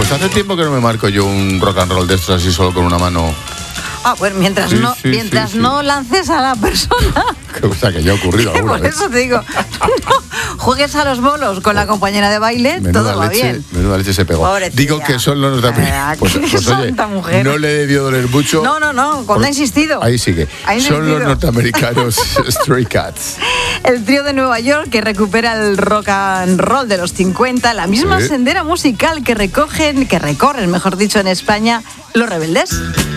Pues hace tiempo que no me marco yo un rock and roll de estos así solo con una mano. Pues mientras no lances a la persona. Cosa que ya ha ocurrido alguna vez. Por eso te digo, no juegues a los bolos con la compañera de baile, menuda todo va leche, bien. Menuda leche se pegó. Pobrecilla. Digo que son los norteamericanos. Pues oye, mujer. no le debió doler mucho. No, cuando ha insistido. Ahí sigue. Son los norteamericanos Stray Cats. El trío de Nueva York que recupera el rock and roll de los 50, la misma sendera musical que recorren, mejor dicho, en España, Los Rebeldes.